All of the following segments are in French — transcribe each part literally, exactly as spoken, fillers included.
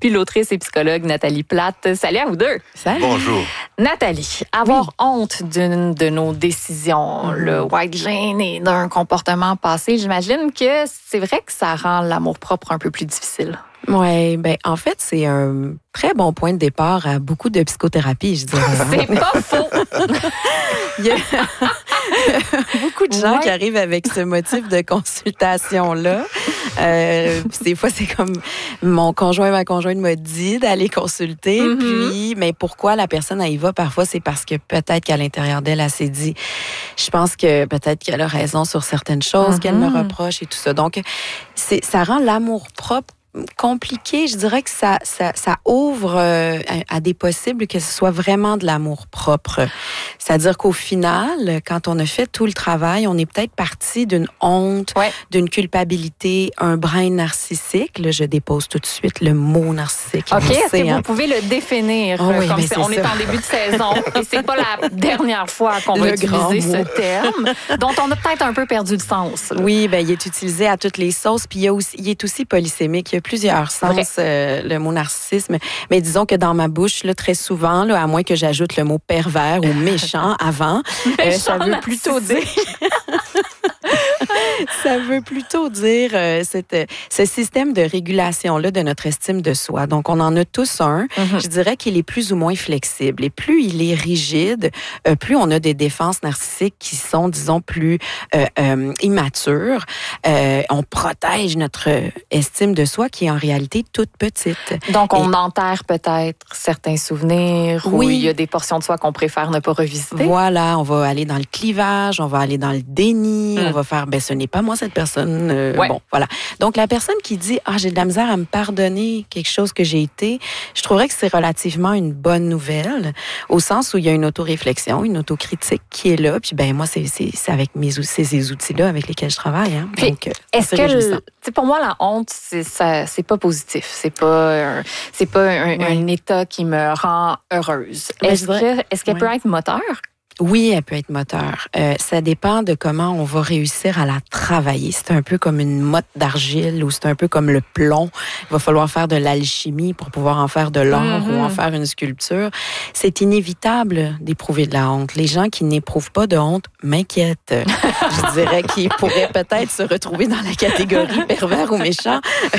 puis l'autrice et psychologue Nathalie Plate. Salut à vous deux. Salut. Bonjour. Nathalie, avoir Oui. honte d'une de nos décisions, mm-hmm. le white gene et d'un comportement passé, j'imagine que c'est vrai que ça rend l'amour-propre un peu plus difficile. Oui, ben en fait, c'est un très bon point de départ à beaucoup de psychothérapie, je dirais. C'est pas faux! Il y a beaucoup de gens ouais. qui arrivent avec ce motif de consultation-là. Euh, des fois, c'est comme mon conjoint, ma conjointe m'a dit d'aller consulter. Mm-hmm. Puis, mais pourquoi la personne elle y va? Parfois, c'est parce que peut-être qu'à l'intérieur d'elle, elle s'est dit, je pense que peut-être qu'elle a raison sur certaines choses mm-hmm. qu'elle me reproche et tout ça. Donc, c'est, ça rend l'amour-propre compliqué. Je dirais que ça, ça, ça ouvre euh, à, à des possibles que ce soit vraiment de l'amour propre. C'est-à-dire qu'au final, quand on a fait tout le travail, on est peut-être parti d'une honte, ouais. d'une culpabilité, un brin narcissique. Là, je dépose tout de suite le mot narcissique. OK, est-ce que hein? vous pouvez le définir? Oh oui, comme c'est on ça. est en début de saison et c'est pas la dernière fois qu'on va le utiliser ce terme, dont on a peut-être un peu perdu le sens. Là. Oui, ben il est utilisé à toutes les sauces, puis il, y a aussi, il est aussi polysémique. Il y a plusieurs sens, euh, le mot narcissisme. Mais disons que dans ma bouche, là, très souvent, là, à moins que j'ajoute le mot pervers ou méchant avant, méchant euh, ça veut plutôt dire... ça veut plutôt dire euh, cette, ce système de régulation-là de notre estime de soi. Donc, on en a tous un. Mm-hmm. Je dirais qu'il est plus ou moins flexible. Et plus il est rigide, euh, plus on a des défenses narcissiques qui sont, disons, plus euh, euh, immatures. Euh, on protège notre estime de soi qui est en réalité toute petite. Donc, on Et, enterre peut-être certains souvenirs oui. où il y a des portions de soi qu'on préfère ne pas revisiter. Voilà, on va aller dans le clivage, on va aller dans le déni, mm. on va faire, ben ce n'est pas moi cette personne. Euh, ouais. Bon, voilà. Donc, la personne qui dit, ah, j'ai de la misère à me pardonner quelque chose que j'ai été, je trouverais que c'est relativement une bonne nouvelle, au sens où il y a une auto-réflexion, une autocritique qui est là. Puis, ben moi, c'est, c'est, c'est avec mes c'est ces outils-là avec lesquels je travaille. Hein. Puis, donc, est-ce que, le, pour moi, la honte, c'est, ça, c'est pas positif. C'est pas, un, c'est pas un, ouais. un état qui me rend heureuse. Ben, est-ce, que, est-ce qu'elle ouais. peut être moteur? Oui, elle peut être moteur. Euh, ça dépend de comment on va réussir à la travailler. C'est un peu comme une motte d'argile ou c'est un peu comme le plomb. Il va falloir faire de l'alchimie pour pouvoir en faire de l'or mm-hmm. ou en faire une sculpture. C'est inévitable d'éprouver de la honte. Les gens qui n'éprouvent pas de honte m'inquiètent. Je dirais qu'ils pourraient peut-être se retrouver dans la catégorie pervers ou méchant.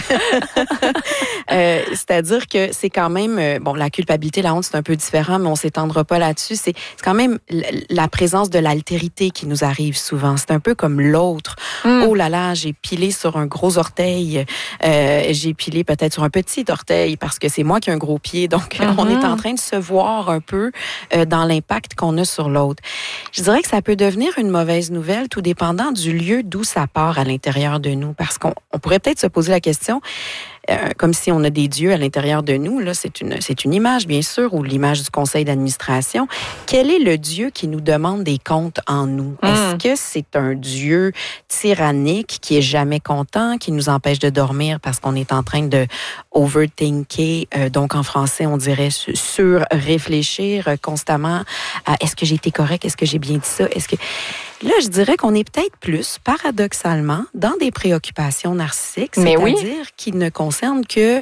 euh, c'est-à-dire que c'est quand même... Bon, la culpabilité, la honte, c'est un peu différent, mais on s'étendra pas là-dessus. C'est, c'est quand même... la présence de l'altérité qui nous arrive souvent. C'est un peu comme l'autre. Mm. Oh là là, j'ai pilé sur un gros orteil. Euh, j'ai pilé peut-être sur un petit orteil parce que c'est moi qui ai un gros pied. Donc, mm-hmm. on est en train de se voir un peu euh, dans l'impact qu'on a sur l'autre. Je dirais que ça peut devenir une mauvaise nouvelle, tout dépendant du lieu d'où ça part à l'intérieur de nous. Parce qu'on on pourrait peut-être se poser la question... Euh, comme si on a des dieux à l'intérieur de nous. Là, c'est une, c'est une image, bien sûr, ou l'image du conseil d'administration. Quel est le dieu qui nous demande des comptes en nous? Mm. Est-ce que c'est un dieu tyrannique qui est jamais content, qui nous empêche de dormir parce qu'on est en train de overthinker, euh, donc en français, on dirait sur-réfléchir euh, constamment à est-ce que j'ai été correct, est-ce que j'ai bien dit ça, est-ce que... Là, je dirais qu'on est peut-être plus, paradoxalement, dans des préoccupations narcissiques, Mais c'est-à-dire oui. qui ne concernent que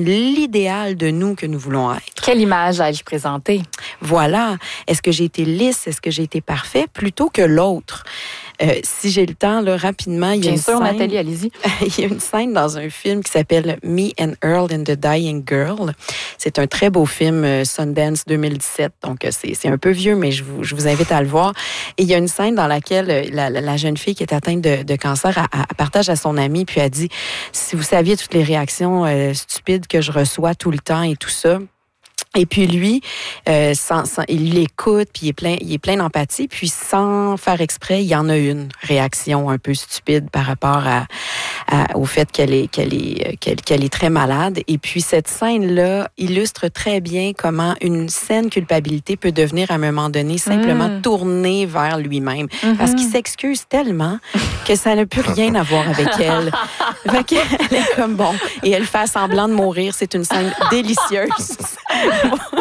l'idéal de nous que nous voulons être. Quelle image ai-je présentée? Voilà. Est-ce que j'ai été lisse? Est-ce que j'ai été parfait? Plutôt que l'autre. Euh, si j'ai le temps, là, rapidement, il y a Bien une sûr, scène... Nathalie, allez-y. Il y a une scène dans un film qui s'appelle Me and Earl and the Dying Girl. C'est un très beau film, euh, Sundance deux mille dix-sept. Donc, euh, c'est, c'est un peu vieux, mais je vous, je vous invite à le voir. Et il y a une scène dans laquelle euh, la, la, la jeune fille qui est atteinte de, de cancer, elle, elle partage à son amie, puis elle dit, si vous saviez toutes les réactions euh, stupides que je reçois tout le temps et tout ça... Et puis lui, euh, sans, sans, il l'écoute, puis il est plein, il est plein d'empathie, puis sans faire exprès, il y en a une réaction un peu stupide par rapport à, à au fait qu'elle est, qu'elle est, qu'elle, qu'elle est très malade. Et puis cette scène-là illustre très bien comment une saine culpabilité peut devenir à un moment donné simplement mmh. tournée vers lui-même, mmh. parce qu'il s'excuse tellement que ça n'a plus rien à voir avec elle. Fait qu'elle est comme bon, et elle fait semblant de mourir. C'est une scène délicieuse.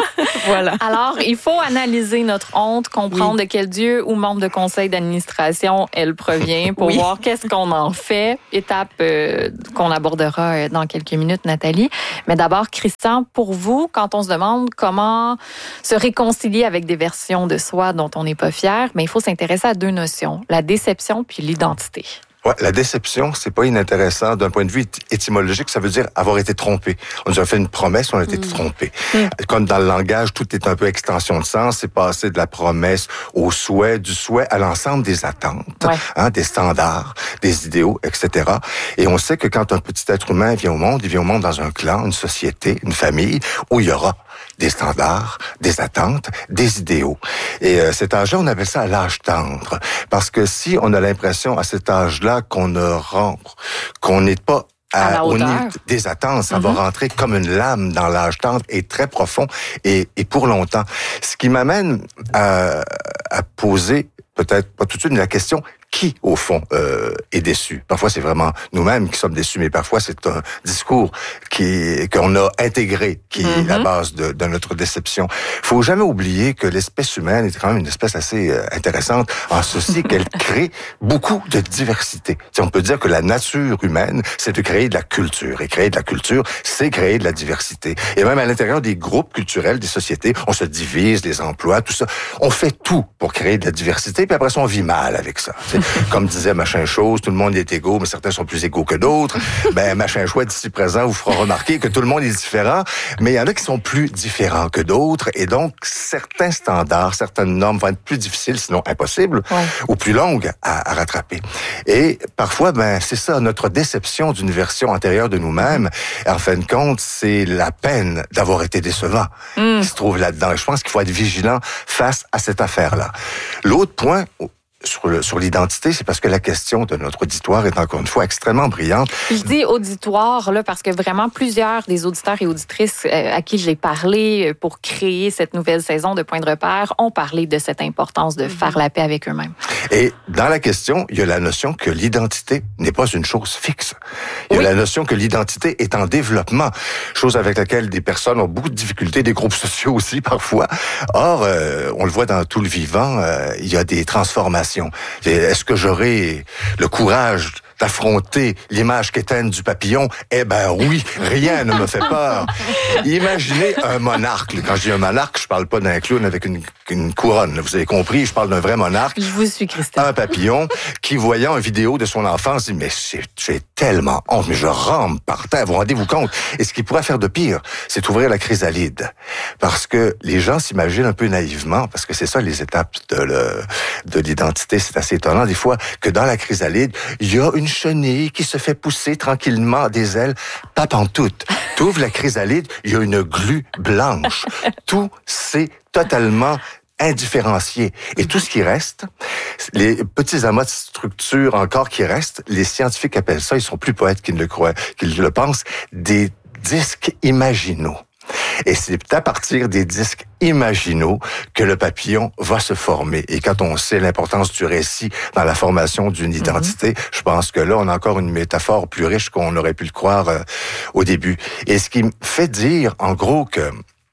Voilà. Alors, il faut analyser notre honte, comprendre Oui. de quel dieu ou membre de conseil d'administration elle provient pour Oui. voir qu'est-ce qu'on en fait. Étape euh, qu'on abordera dans quelques minutes, Nathalie. Mais d'abord, Christian, pour vous, quand on se demande comment se réconcilier avec des versions de soi dont on n'est pas fier, mais il faut s'intéresser à deux notions, la déception puis l'identité. Ouais, la déception, c'est pas inintéressant d'un point de vue étymologique. Ça veut dire avoir été trompé. On nous a fait une promesse, on a été mmh. trompé. Mmh. Comme dans le langage, tout est un peu extension de sens. C'est passé de la promesse au souhait, du souhait à l'ensemble des attentes, ouais. hein, des standards, des idéaux, et cetera. Et on sait que quand un petit être humain vient au monde, il vient au monde dans un clan, une société, une famille, où il y aura des standards, des attentes, des idéaux. Et euh, cet âge-là, on appelle ça l'âge tendre. Parce que si on a l'impression à cet âge-là qu'on ne rentre, qu'on n'est pas à, à au niveau des attentes, ça mm-hmm. va rentrer comme une lame dans l'âge tendre et très profond et, et pour longtemps. Ce qui m'amène à, à poser, peut-être pas tout de suite, mais la question, qui, au fond, euh, est déçu? Parfois, c'est vraiment nous-mêmes qui sommes déçus, mais parfois, c'est un discours qui qu'on a intégré, qui mm-hmm. est la base de, de notre déception. Il faut jamais oublier que l'espèce humaine est quand même une espèce assez euh, intéressante en ceci qu'elle crée beaucoup de diversité. T'sais, on peut dire que la nature humaine, c'est de créer de la culture. Et créer de la culture, c'est créer de la diversité. Et même à l'intérieur des groupes culturels, des sociétés, on se divise, les emplois, tout ça. On fait tout pour créer de la diversité, puis après ça, on vit mal avec ça. T'sais. Comme disait Machin Chose, tout le monde est égaux, mais certains sont plus égaux que d'autres. Ben, Machin Chouette, ici présent, vous fera remarquer que tout le monde est différent, mais il y en a qui sont plus différents que d'autres, et donc certains standards, certaines normes vont être plus difficiles, sinon impossibles, ouais. ou plus longues à, à rattraper. Et parfois, ben, c'est ça, notre déception d'une version antérieure de nous-mêmes, en fin de compte, c'est la peine d'avoir été décevant mm. qui se trouve là-dedans. Et je pense qu'il faut être vigilant face à cette affaire-là. L'autre point, Sur, le, sur l'identité, c'est parce que la question de notre auditoire est encore une fois extrêmement brillante. Je dis auditoire, là, parce que vraiment plusieurs des auditeurs et auditrices à qui j'ai parlé pour créer cette nouvelle saison de Point de repère ont parlé de cette importance de mm-hmm. faire la paix avec eux-mêmes. Et dans la question, il y a la notion que l'identité n'est pas une chose fixe. Il y a oui. la notion que l'identité est en développement, chose avec laquelle des personnes ont beaucoup de difficultés, des groupes sociaux aussi parfois. Or, euh, on le voit dans tout le vivant, euh, il y a des transformations. Est-ce que j'aurai le courage d'affronter l'image quétaine du papillon? Eh ben oui, rien ne me fait peur. Imaginez un monarque. Quand je dis un monarque, je parle pas d'un clown avec une, une couronne. Vous avez compris, je parle d'un vrai monarque. Je vous suis, Christophe. Un papillon qui, voyant une vidéo de son enfance, dit « Mais j'ai tellement honte, mais je rampe par terre. » Vous vous rendez-vous compte? Et ce qu'il pourrait faire de pire, c'est ouvrir la chrysalide. Parce que les gens s'imaginent un peu naïvement, parce que c'est ça les étapes de, le, de l'identité. C'est assez étonnant des fois que dans la chrysalide, il y a une chenille qui se fait pousser tranquillement des ailes, pas pantoute. T'ouvres la chrysalide, il y a une glu blanche. Tout, c'est totalement indifférencié. Et tout ce qui reste, les petits amas de structure encore qui restent, les scientifiques appellent ça, ils sont plus poètes qu'ils ne le croient, qu'ils le pensent, des disques imaginaux. Et c'est à partir des disques imaginaux que le papillon va se former. Et quand on sait l'importance du récit dans la formation d'une identité, mm-hmm. je pense que là, on a encore une métaphore plus riche qu'on aurait pu le croire euh, au début. Et ce qui me fait dire, en gros, que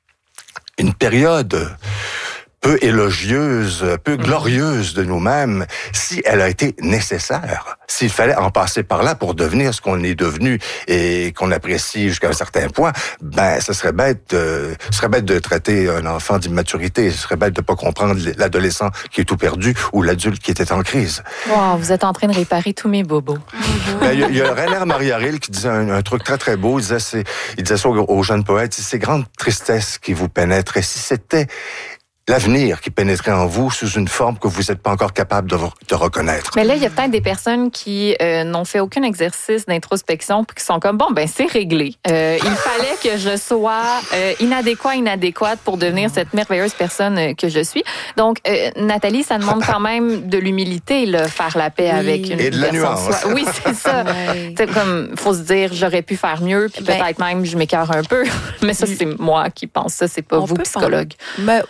une période peu élogieuse, peu glorieuse de nous-mêmes, si elle a été nécessaire, s'il fallait en passer par là pour devenir ce qu'on est devenu et qu'on apprécie jusqu'à un certain point, ben, ce serait bête de, ce serait bête de traiter un enfant d'immaturité, ce serait bête de pas comprendre l'adolescent qui est tout perdu ou l'adulte qui était en crise. Wow, vous êtes en train de réparer tous mes bobos. Ben, il y, y a Rainer Maria Rilke qui disait un, un truc très très beau, il disait, c'est, il disait ça aux, aux jeunes poètes, c'est ces grandes tristesses qui vous pénètrent, et si c'était l'avenir qui pénétrait en vous sous une forme que vous n'êtes pas encore capable de, de reconnaître. Mais là, il y a peut-être des personnes qui euh, n'ont fait aucun exercice d'introspection puis qui sont comme, bon, ben c'est réglé. Euh, il fallait que je sois euh, inadéquat, inadéquate pour devenir cette merveilleuse personne que je suis. Donc, euh, Nathalie, ça demande quand même de l'humilité, là, faire la paix oui. avec une Et de la nuance. De soi. Oui, c'est ça. Ouais. C'est comme, faut se dire, j'aurais pu faire mieux, puis ben, peut-être même, je m'écœure un peu. Mais ça, c'est moi qui pense ça, c'est pas vous, psychologue. Ben, ben, oui.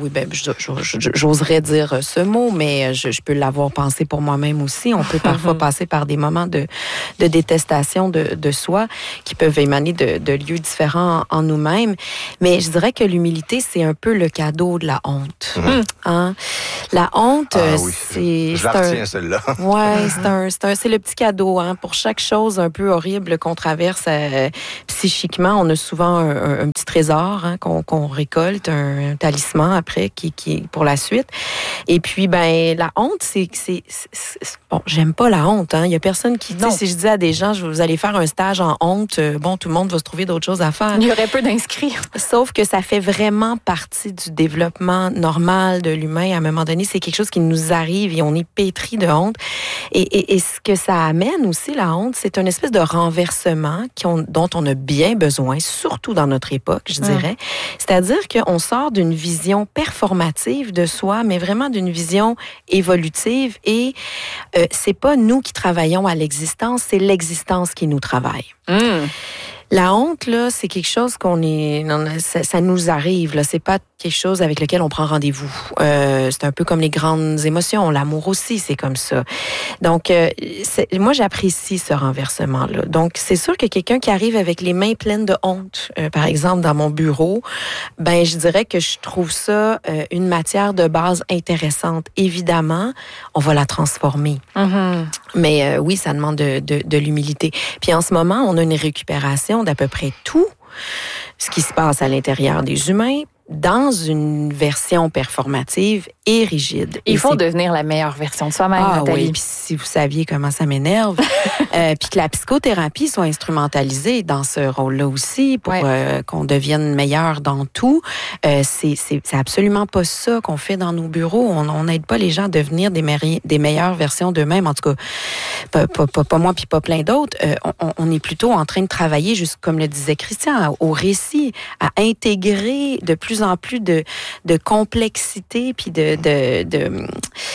oui, ben, j'oserais dire ce mot, mais je, je peux l'avoir pensé pour moi-même aussi. On peut parfois passer par des moments de, de détestation de, de soi qui peuvent émaner de, de lieux différents en nous-mêmes. Mais je dirais que l'humilité, c'est un peu le cadeau de la honte. Mmh. Hein? La honte, ah, oui. c'est... Je la retiens, celle-là. Oui, c'est un, c'est un, c'est le petit cadeau. Hein? Pour chaque chose un peu horrible qu'on traverse euh, psychiquement, on a souvent un, un, un petit trésor hein, qu'on, qu'on récolte, un, un talisman après qui, qui pour la suite. Et puis, ben la honte, c'est... c'est, c'est, c'est bon, j'aime pas la honte. Hein? Il y a personne qui... Tu sais, si je dis à des gens, vous allez faire un stage en honte, bon, tout le monde va se trouver d'autres choses à faire. Il y aurait peu d'inscrits. Sauf que ça fait vraiment partie du développement normal de l'humain. À un moment donné, c'est quelque chose qui nous arrive et on est pétri de honte. Et, et, et ce que ça amène aussi, la honte, c'est une espèce de renversement qu'on, dont on a bien besoin, surtout dans notre époque, je dirais. Mmh. C'est-à-dire qu'on sort d'une vision performative de soi, mais vraiment d'une vision évolutive. Et euh, c'est pas nous qui travaillons à l'existence, c'est l'existence qui nous travaille. Mmh. La honte, là, c'est quelque chose qu'on est... Ça, ça nous arrive, là. C'est pas quelque chose avec lequel on prend rendez-vous. Euh, c'est un peu comme les grandes émotions. L'amour aussi, c'est comme ça. Donc, euh, c'est, moi, j'apprécie ce renversement-là. Donc, c'est sûr que quelqu'un qui arrive avec les mains pleines de honte, euh, par exemple, dans mon bureau, ben, je dirais que je trouve ça euh, une matière de base intéressante. Évidemment, on va la transformer. Mm-hmm. Mais euh, oui, ça demande de, de, de l'humilité. Puis en ce moment, on a une récupération d'à peu près tout ce qui se passe à l'intérieur des humains dans une version performative et rigide. Il et faut c'est... devenir la meilleure version de soi-même, ah, Nathalie. Oui. Puis si vous saviez comment ça m'énerve, euh, puis que la psychothérapie soit instrumentalisée dans ce rôle-là aussi pour ouais. euh, qu'on devienne meilleur dans tout, euh, c'est, c'est, c'est absolument pas ça qu'on fait dans nos bureaux. On n'aide pas les gens à devenir des, meri- des meilleures versions d'eux-mêmes. En tout cas, pas, pas, pas, pas moi puis pas plein d'autres. Euh, on, on est plutôt en train de travailler, juste comme le disait Christian, au récit, à intégrer de plus en plus de, de complexité puis de, de, de,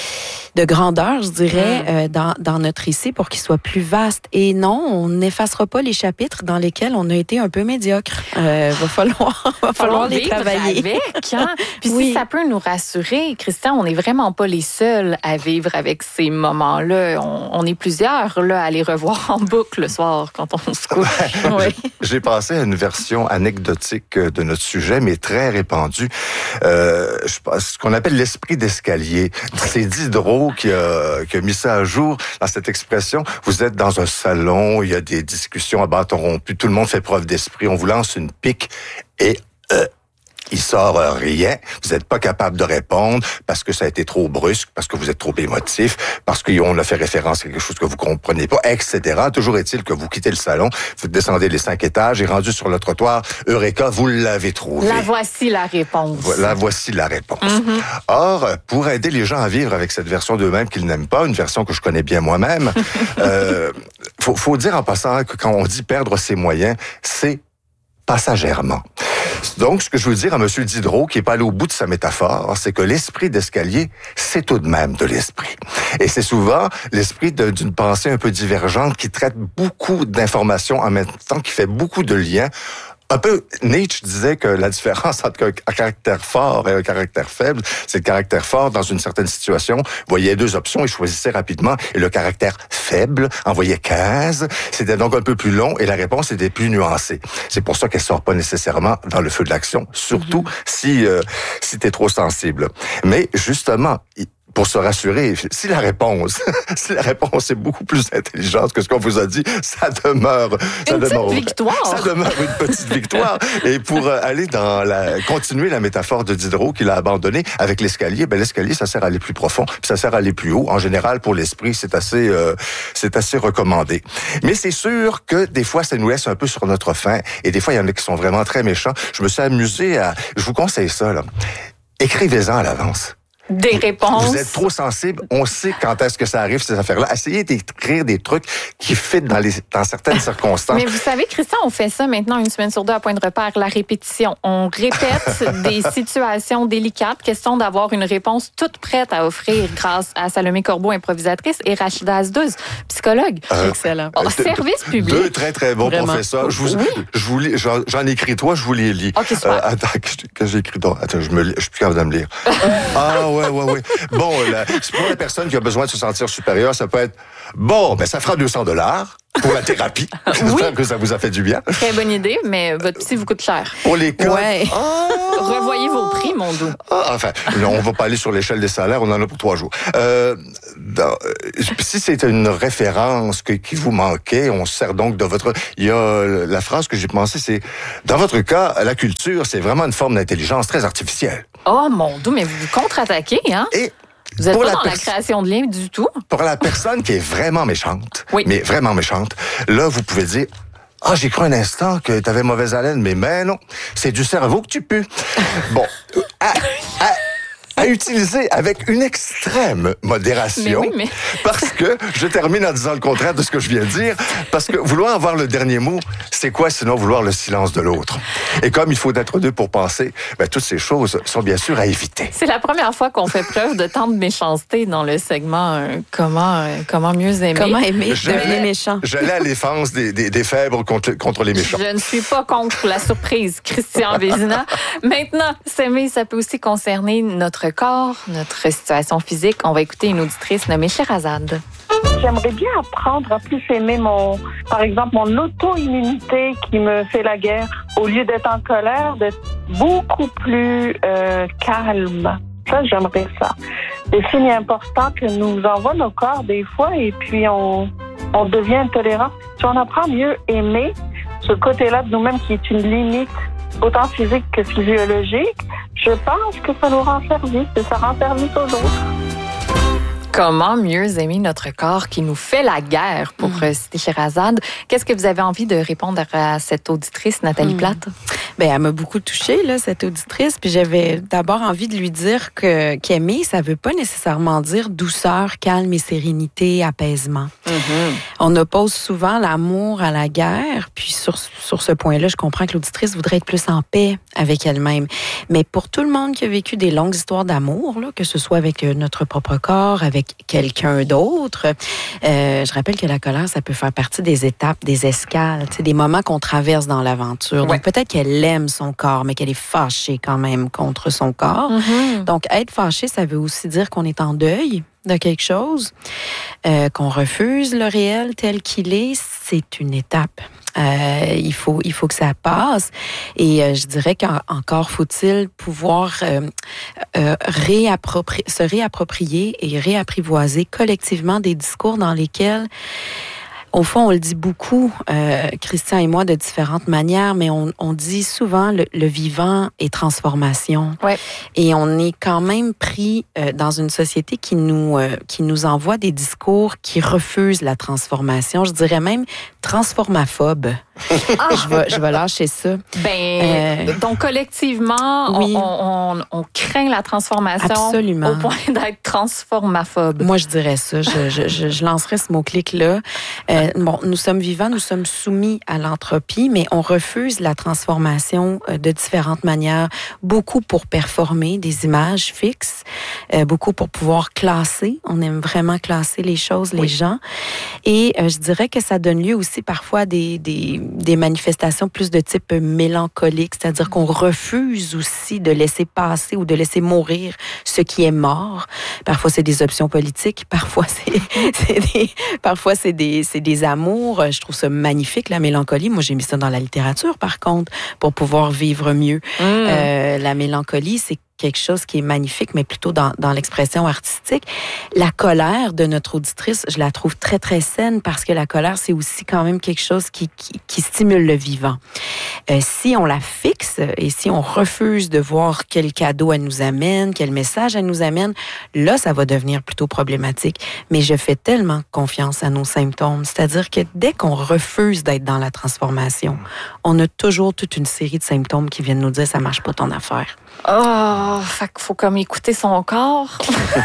de grandeur, je dirais, mmh. euh, dans, dans notre récit pour qu'il soit plus vaste. Et non, on n'effacera pas les chapitres dans lesquels on a été un peu médiocre. Euh, va falloir, va falloir les travailler. Avec, hein? Puis oui. si ça peut nous rassurer, Christian, on n'est vraiment pas les seuls à vivre avec ces moments-là. On, on est plusieurs là, à les revoir en boucle le soir quand on se couche. Oui. J'ai passé à une version anecdotique de notre sujet, mais très répandue. Euh, ce qu'on appelle l'esprit d'escalier. C'est Diderot qui a, qui a mis ça à jour dans cette expression. Vous êtes dans un salon, il y a des discussions à bâton rompu, tout le monde fait preuve d'esprit, on vous lance une pique et euh, il sort rien, vous n'êtes pas capable de répondre parce que ça a été trop brusque, parce que vous êtes trop émotif, parce qu'on a fait référence à quelque chose que vous comprenez pas, et cetera. Toujours est-il que vous quittez le salon, vous descendez les cinq étages et rendu sur le trottoir, Eureka, vous l'avez trouvé. La voici la réponse. La voici la réponse. Mm-hmm. Or, pour aider les gens à vivre avec cette version d'eux-mêmes qu'ils n'aiment pas, une version que je connais bien moi-même, euh, faut, faut dire en passant que quand on dit perdre ses moyens, c'est passagèrement. Donc, ce que je veux dire à M. Diderot, qui n'est pas allé au bout de sa métaphore, c'est que l'esprit d'escalier, c'est tout de même de l'esprit. Et c'est souvent l'esprit de, d'une pensée un peu divergente qui traite beaucoup d'informations en même temps, qui fait beaucoup de liens. Un peu, Nietzsche disait que la différence entre un caractère fort et un caractère faible, c'est le caractère fort dans une certaine situation. Vous voyez deux options, il choisissait rapidement. Et le caractère faible envoyait quinze. C'était donc un peu plus long et la réponse était plus nuancée. C'est pour ça qu'elle sort pas nécessairement dans le feu de l'action, surtout mm-hmm. si euh, si t'es trop sensible. Mais justement, pour se rassurer, si la réponse, si la réponse est beaucoup plus intelligente que ce qu'on vous a dit, ça demeure, ça une demeure, petite victoire. Ça demeure une petite victoire. Et pour aller dans la, continuer la métaphore de Diderot qu'il a abandonnée avec l'escalier, ben l'escalier, ça sert à aller plus profond, puis ça sert à aller plus haut. En général, pour l'esprit, c'est assez, euh, c'est assez recommandé. Mais c'est sûr que des fois, ça nous laisse un peu sur notre faim. Et des fois, il y en a qui sont vraiment très méchants. Je me suis amusé à, je vous conseille ça, là. Écrivez-en à l'avance. des réponses. Vous êtes trop sensible. On sait quand est-ce que ça arrive, ces affaires-là. Essayez d'écrire des trucs qui fit dans, les, dans certaines circonstances. Mais vous savez, Christian, on fait ça maintenant une semaine sur deux à Point de Repère, la répétition. On répète des situations délicates, question d'avoir une réponse toute prête à offrir grâce à Salomé Corbeau, improvisatrice, et Rachida Azdouz, psychologue. Euh, Excellent. Oh, service public. Deux très, très bons Vraiment. professeurs. Je vous, Oui. je vous lis, j'en, j'en écris trois, je vous les lis. OK, super. Euh, attends, que, que j'ai écrit donc. Attends, je me lis, je suis plus capable de me lire. Ah, ouais, ouais, ouais. Bon, là, c'est pour la personne qui a besoin de se sentir supérieure, ça peut être, bon, ben, ça fera deux cents dollars pour la thérapie. J'espère que ça vous a fait du bien. Très bonne idée, mais votre psy vous coûte cher. Pour les cas. Ouais. Ah, Revoyez vos prix, mon doux. ah, enfin, non, on va pas aller sur l'échelle des salaires, on en a pour trois jours. Euh, dans, euh, si c'est une référence que, qui vous manquait, on se sert donc de votre... Il y a la phrase que j'ai pensée, c'est, dans votre cas, la culture, c'est vraiment une forme d'intelligence très artificielle. Oh, mon doux, mais vous vous contre-attaquez, hein? Et Vous n'êtes pour pas la dans la pers- création de liens du tout. pour la personne qui est vraiment méchante, Oui. mais vraiment méchante, là, vous pouvez dire, ah, j'ai cru un instant que tu avais mauvaise haleine, mais mais non, c'est du cerveau que tu pues. Bon, à, à, à utiliser avec une extrême modération, Mais oui, mais- parce que je termine en disant le contraire de ce que je viens de dire, parce que vouloir avoir le dernier mot, c'est quoi sinon vouloir le silence de l'autre? Et comme il faut être deux pour penser, ben, toutes ces choses sont bien sûr à éviter. C'est la première fois qu'on fait preuve de tant de méchanceté dans le segment euh, comment, euh, comment mieux aimer. Comment aimer Je devenir l'ai- méchant? J'allais à la défense des, des, des faibles contre, contre les méchants. Je ne suis pas contre la surprise, Christian Vézina. Maintenant, s'aimer, ça peut aussi concerner notre corps, notre situation physique. On va écouter une auditrice nommée Sherazade. J'aimerais bien apprendre à plus aimer mon, par exemple, mon auto-immunité qui me fait la guerre. Au lieu d'être en colère, d'être beaucoup plus euh, calme. Ça, j'aimerais ça. Des signes importants que nous envoient nos corps des fois et puis on, on devient intolérant. Si on apprend à mieux aimer ce côté-là de nous-mêmes qui est une limite autant physique que physiologique, je pense que ça nous rend service et ça rend service aux autres. Comment mieux aimer notre corps qui nous fait la guerre, pour Mm. citer Sherazade. Qu'est-ce que vous avez envie de répondre à cette auditrice, Nathalie Mm. Plate? Ben, elle m'a beaucoup touchée, là, cette auditrice. Puis j'avais d'abord envie de lui dire que qu'aimer, ça veut pas nécessairement dire douceur, calme et sérénité, apaisement. Mm-hmm. On oppose souvent l'amour à la guerre. Puis sur, sur ce point-là, je comprends que l'auditrice voudrait être plus en paix avec elle-même. Mais pour tout le monde qui a vécu des longues histoires d'amour, là, que ce soit avec euh, notre propre corps, avec quelqu'un d'autre, euh, je rappelle que la colère, ça peut faire partie des étapes, des escales, tu sais, des moments qu'on traverse dans l'aventure. Ouais. Donc peut-être qu'elle aime son corps, mais qu'elle est fâchée quand même contre son corps. Mm-hmm. Donc, être fâché, ça veut aussi dire qu'on est en deuil de quelque chose, euh, qu'on refuse le réel tel qu'il est. C'est une étape. Euh, il faut, il faut que ça passe. Et euh, je dirais qu'encore faut-il pouvoir euh, euh, réappropri- se réapproprier et réapprivoiser collectivement des discours dans lesquels, au fond, on le dit beaucoup, euh, Christian et moi, de différentes manières, mais on, on dit souvent le, le vivant est transformation. Ouais. Et on est quand même pris euh, dans une société qui nous, euh, qui nous envoie des discours qui refusent la transformation. Je dirais même transformaphobe. Ah! Je vais, je vais lâcher ça. Ben, Euh, donc collectivement, on- oui. on, on, on craint la transformation Absolument. au point d'être transformaphobe. Moi, je dirais ça. Je, je, je, je lancerais ce mot-clic-là. Euh, bon, nous sommes vivants, nous sommes soumis à l'entropie, mais on refuse la transformation euh, de différentes manières. Beaucoup pour performer des images fixes, euh, beaucoup pour pouvoir classer. On aime vraiment classer les choses, les Oui. gens. Et euh, je dirais que ça donne lieu aussi parfois à des, des, des manifestations plus de type mélancolique, c'est-à-dire qu'on refuse aussi de laisser passer ou de laisser mourir ce qui est mort. Parfois, c'est des options politiques, parfois, c'est, c'est des, parfois, c'est des, c'est des amours. Je trouve ça magnifique, la mélancolie. Moi, j'ai mis ça dans la littérature, par contre, pour pouvoir vivre mieux. Mm. Euh, la mélancolie, c'est quelque chose qui est magnifique, mais plutôt dans, dans l'expression artistique. La colère de notre auditrice, je la trouve très, très saine parce que la colère, c'est aussi quand même quelque chose qui, qui, qui stimule le vivant. Euh, si on la fixe et si on refuse de voir quel cadeau elle nous amène, quel message elle nous amène, là, ça va devenir plutôt problématique. Mais je fais tellement confiance à nos symptômes. C'est-à-dire que dès qu'on refuse d'être dans la transformation, on a toujours toute une série de symptômes qui viennent nous dire « ça marche pas ton affaire ». Oh, Oh, fait qu'il faut comme écouter son corps.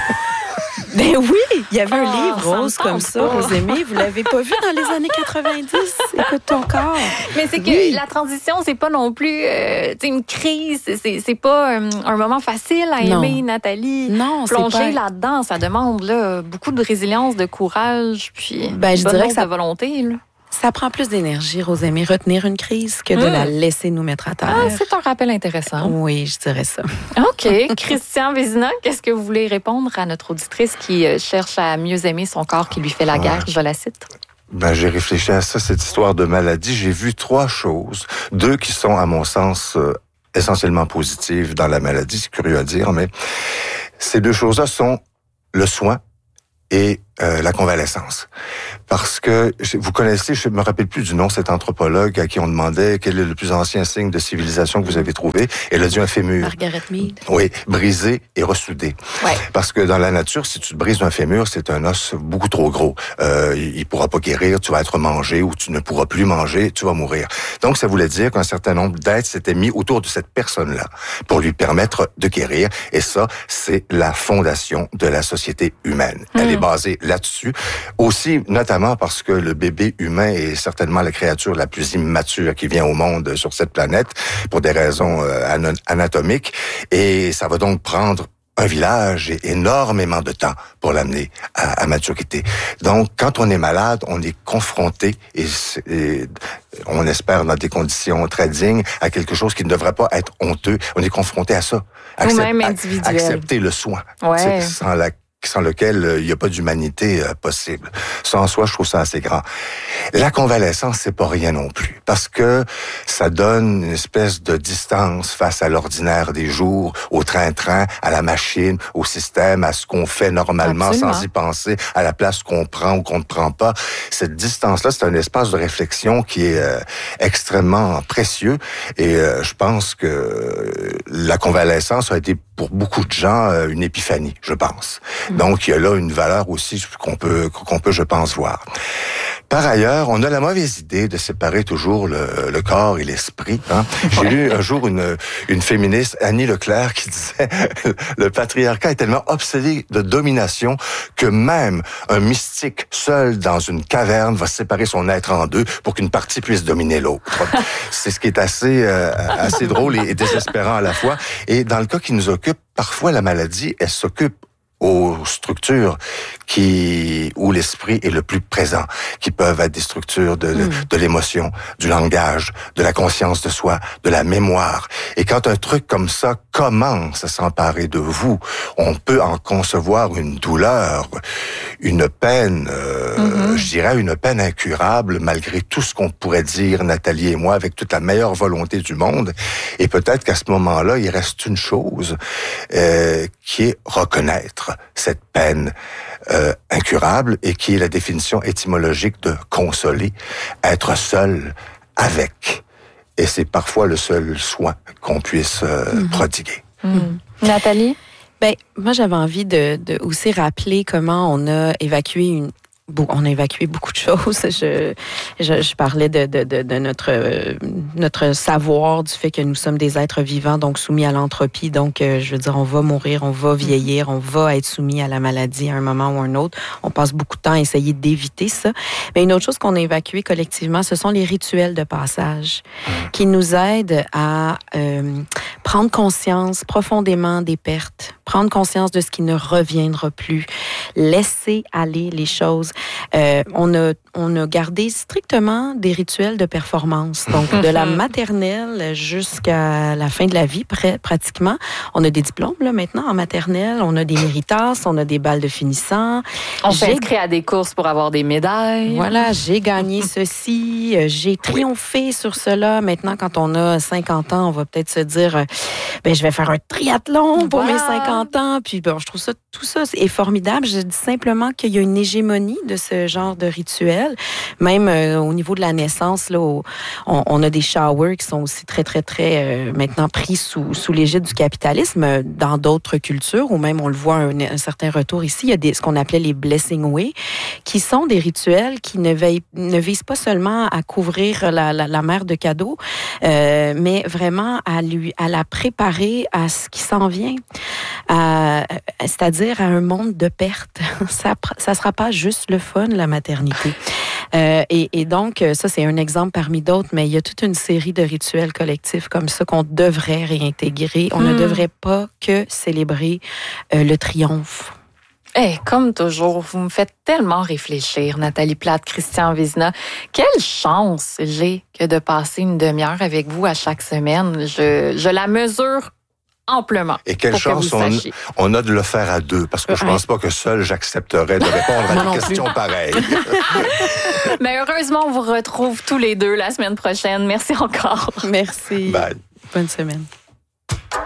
Ben oui, il y avait un Oh, livre ça me rose tente comme ça, pas. Rosémie. Vous l'avez pas vu dans les années quatre-vingt-dix? Écoute ton corps. Mais c'est que Oui. la transition, c'est pas non plus euh, tu sais, une crise. C'est, c'est pas euh, un moment facile à Non. aimer, Nathalie. Non, c'est Plonger pas... là-dedans, ça demande là, beaucoup de résilience, de courage, puis Ben, je bonne dirais dose que ça- de volonté. Là. Ça prend plus d'énergie, Rosémie, retenir une crise que de Mm. la laisser nous mettre à terre. Ah, c'est un rappel intéressant. Oui, je dirais ça. OK. Christian Vézina, qu'est-ce que vous voulez répondre à notre auditrice qui euh, cherche à mieux aimer son corps qui lui fait la guerre? Je la cite. Ben, j'ai réfléchi à ça, cette histoire de maladie. J'ai vu trois choses. Deux qui sont, à mon sens, euh, essentiellement positives dans la maladie. C'est curieux à dire, mais ces deux choses-là sont le soin et euh, la convalescence. Parce que, vous connaissez, je me rappelle plus du nom, cet anthropologue à qui on demandait quel est le plus ancien signe de civilisation que vous avez trouvé. Elle a dit un fémur. Margaret Mead. Oui, brisé et ressoudé. Ouais. Parce que dans la nature, si tu te brises un fémur, c'est un os beaucoup trop gros. Euh, il il pourra pas guérir, tu vas être mangé ou tu ne pourras plus manger, tu vas mourir. Donc, ça voulait dire qu'un certain nombre d'êtres s'étaient mis autour de cette personne-là pour lui permettre de guérir. Et ça, c'est la fondation de la société humaine. Elle est basée là-dessus. Aussi, notamment parce que le bébé humain est certainement la créature la plus immature qui vient au monde sur cette planète pour des raisons euh, ana- anatomiques. Et ça va donc prendre un village et énormément de temps pour l'amener à, à maturité. Donc, quand on est malade, on est confronté, et, c'est- et on espère dans des conditions très dignes, à quelque chose qui ne devrait pas être honteux. On est confronté à ça. Ou même ac- individuel. Accepter le soin. Ouais. C'est- Sans la sans lequel euh, il n'y a pas d'humanité euh, possible. Ça, en soi, je trouve ça assez grand. La convalescence, c'est pas rien non plus, parce que ça donne une espèce de distance face à l'ordinaire des jours, au train-train, à la machine, au système, à ce qu'on fait normalement Absolument. sans y penser, à la place qu'on prend ou qu'on ne prend pas. Cette distance-là, c'est un espace de réflexion qui est euh, extrêmement précieux, et euh, je pense que euh, la convalescence a été pour beaucoup de gens euh, une épiphanie, je pense. Donc, il y a là une valeur aussi qu'on peut, qu'on peut, je pense, voir. Par ailleurs, on a la mauvaise idée de séparer toujours le, le corps et l'esprit. Hein? J'ai lu un jour une, une féministe, Annie Leclerc, qui disait « Le patriarcat est tellement obsédé de domination que même un mystique seul dans une caverne va séparer son être en deux pour qu'une partie puisse dominer l'autre. » C'est ce qui est assez, euh, assez drôle et, et désespérant à la fois. Et dans le cas qui nous occupe, parfois la maladie, elle s'occupe aux structures qui où l'esprit est le plus présent, qui peuvent être des structures de, de, de l'émotion, du langage, de la conscience de soi, de la mémoire. Et quand un truc comme ça commence à s'emparer de vous, on peut en concevoir une douleur, une peine, euh, mm-hmm. je dirais une peine incurable, malgré tout ce qu'on pourrait dire, Nathalie et moi, avec toute la meilleure volonté du monde. Et peut-être qu'à ce moment-là, il reste une chose euh, qui est reconnaître cette peine euh, incurable et qui est la définition étymologique de consoler, être seul avec. Et c'est parfois le seul soin qu'on puisse euh, mm-hmm. prodiguer. Mm-hmm. Nathalie? Ben, moi, j'avais envie de, de aussi rappeler comment on a évacué une On a évacué beaucoup de choses. Je, je, je parlais de, de, de, de notre, euh, notre savoir du fait que nous sommes des êtres vivants, donc soumis à l'entropie. Donc, euh, je veux dire, on va mourir, on va vieillir, on va être soumis à la maladie à un moment ou un autre. On passe beaucoup de temps à essayer d'éviter ça. Mais une autre chose qu'on a évacuée collectivement, ce sont les rituels de passage qui nous aident à euh, prendre conscience profondément des pertes, prendre conscience de ce qui ne reviendra plus, laisser aller les choses. Euh, on a on a gardé strictement des rituels de performance, donc de la maternelle jusqu'à la fin de la vie, pr- pratiquement. On a des diplômes là maintenant en maternelle, on a des méritas, on a des balles de finissant. On j'ai... s'inscrit à des courses pour avoir des médailles. Voilà, j'ai gagné ceci, j'ai triomphé oui. sur cela. Maintenant, quand on a cinquante ans, on va peut-être se dire, ben je vais faire un triathlon pour voilà. mes cinquante ans. Puis bon, je trouve ça tout ça est formidable. Je, dis simplement qu'il y a une hégémonie de ce genre de rituel. Même euh, au niveau de la naissance, là, on, on a des showers qui sont aussi très, très, très euh, maintenant pris sous, sous l'égide du capitalisme. Dans d'autres cultures, ou même on le voit un, un certain retour ici, il y a des, ce qu'on appelait les blessing way, qui sont des rituels qui ne, veillent, ne visent pas seulement à couvrir la, la, la mère de cadeaux, euh, mais vraiment à, lui, à la préparer à ce qui s'en vient. À, c'est-à-dire à un monde de perte. Ça ne sera pas juste le fun, la maternité. Euh, et, et donc, ça, c'est un exemple parmi d'autres, mais il y a toute une série de rituels collectifs comme ça qu'on devrait réintégrer. On mmh. ne devrait pas que célébrer euh, le triomphe. Hey, comme toujours, vous me faites tellement réfléchir, Nathalie Plate, Christian Vézina. Quelle chance j'ai que de passer une demi-heure avec vous à chaque semaine. Je, je la mesure amplement. Et quelle chance on, on a de le faire à deux, parce que je pense pas que seul j'accepterais de répondre à des questions pareilles. Mais heureusement, on vous retrouve tous les deux la semaine prochaine. Merci encore. Merci. Bye. Bonne semaine.